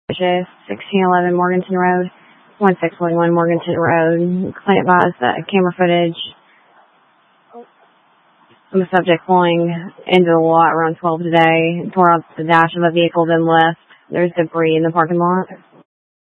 1611 Morganton Road, 1611 Morganton Road. Client advised that camera footage of the subject pulling into the lot around 12 today, tore out the dash of a vehicle, then left. There's debris in the parking lot.